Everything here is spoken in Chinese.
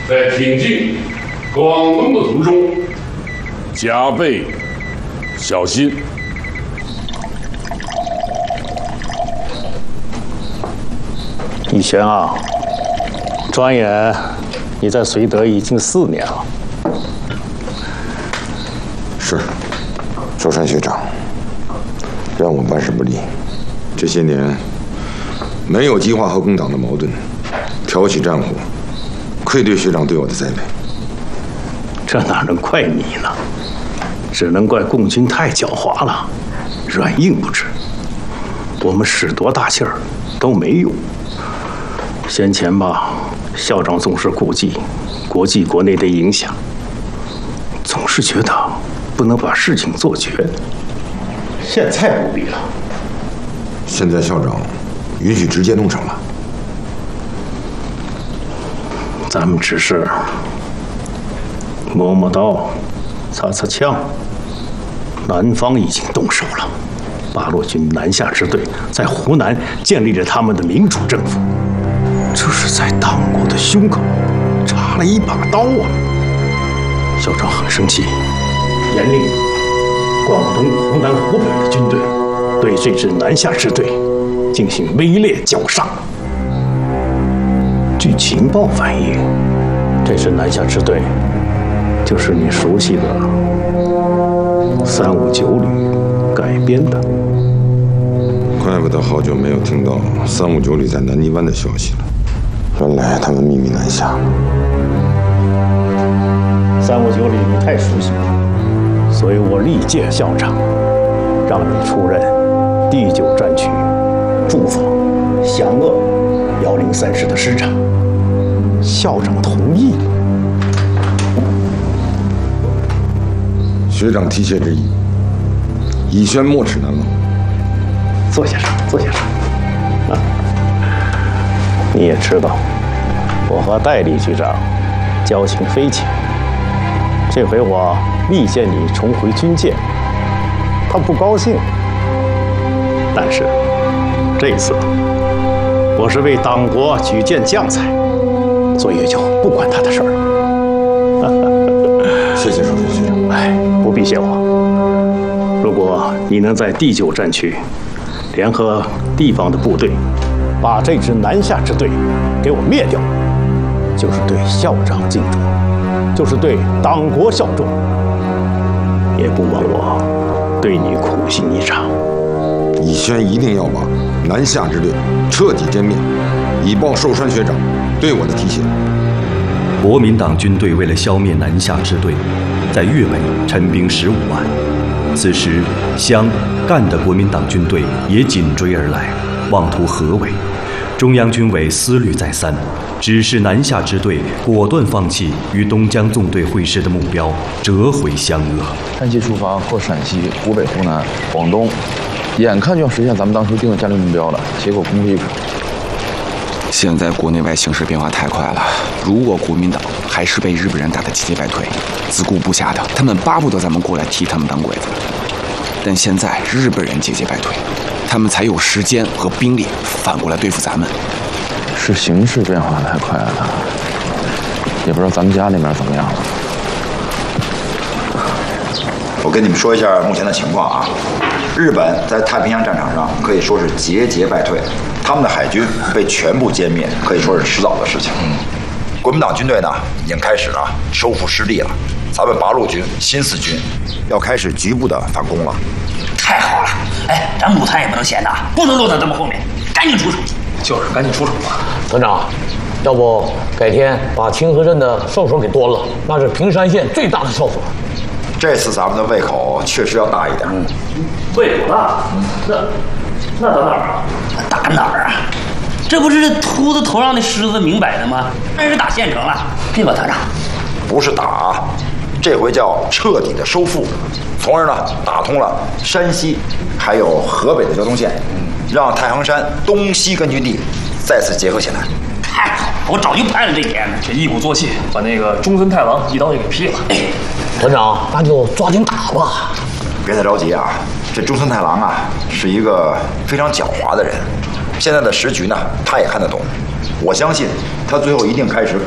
在挺进广东的途中，加倍小心。 以前啊，转眼你在绥德已经4年了。 是，舟山学长，让我办事不力。这些年，没有激化和共党的矛盾，挑起战火，愧对学长对我的栽培。 这哪能怪你呢？只能怪共军太狡猾了，软硬不吃。我们使多大劲儿都没用。先前吧，校长总是顾忌国际国内的影响，总是觉得不能把事情做绝。现在不必了。 现在校长允许直接动手了。 咱们只是摸摸刀，擦擦枪。南方已经动手了，八路军南下支队在湖南建立着他们的民主政府。这是在党国的胸口插了一把刀啊！校长很生气，严令广东、湖南、湖北的军队对这支南下支队进行围猎绞杀。据情报反映，这支南下支队就是你熟悉的359旅改编的。 怪不得好久没有听到359旅在南泥湾的消息了。原来他们秘密南下。 359旅你太熟悉了，所以我力荐校长，让你出任第9战区驻防湘鄂103师的师长。校长同意了。 学长提携之意，以宣没齿难忘。 坐下说，坐下说。你也知道，我和戴笠局长交情匪浅。这回我力荐你重回军舰，他不高兴。但是这次我是为党国举荐将才，所以就不管他的事儿了。 谢谢少帅学长。 哎，不必谢我。如果你能在第9战区联合地方的部队，把这支南下支队给我灭掉，就是对校长尽忠，就是对党国效忠，也不枉我对你苦心一场。 以宣一定要把南下支队彻底歼灭，以报寿山学长对我的提携。 国民党军队为了消灭南下支队，在粤北陈兵15万。此时，湘、赣的国民党军队也紧追而来，妄图合围。中央军委思虑再三，指示南下支队果断放弃与东江纵队会师的目标，折回湘鄂。 山西出发，过陕西、湖北、湖南、广东，眼看就要实现咱们当初定的战略目标了，结果功亏一篑。 现在国内外形势变化太快了，如果国民党还是被日本人打得节节败退，自顾不暇的，他们巴不得咱们过来替他们当鬼子。但现在日本人节节败退，他们才有时间和兵力反过来对付咱们。 是形势变化太快了，也不知道咱们家那边怎么样了。 我跟你们说一下目前的情况啊，日本在太平洋战场上可以说是节节败退，他们的海军被全部歼灭，可以说是迟早的事情。国民党军队呢，已经开始了收复失地了。咱们八路军、新四军要开始局部的反攻了。 太好了！哎，咱母滩也不能闲的，不能落在咱们后面，赶紧出手。 就是赶紧出手吧。 团长，要不改天把清河镇的哨所给端了，那是平山县最大的哨所。 这次咱们的胃口确实要大一点。 胃口大？那打哪儿啊？ 打哪儿啊？这不是秃子头上的虱子明摆的吗？那是打县城了，对吧，团长？ 不是打，这回叫彻底的收复，从而呢打通了山西还有河北的交通线，让太行山东西根据地再次结合起来。 太好了，我早就盼着这一天呢。 这一鼓作气，把那个中村太郎一刀也给劈了。 团长，那就抓紧打吧。 别太着急啊，这中村太郎啊是一个非常狡猾的人，现在的时局呢他也看得懂，我相信他最后一定开始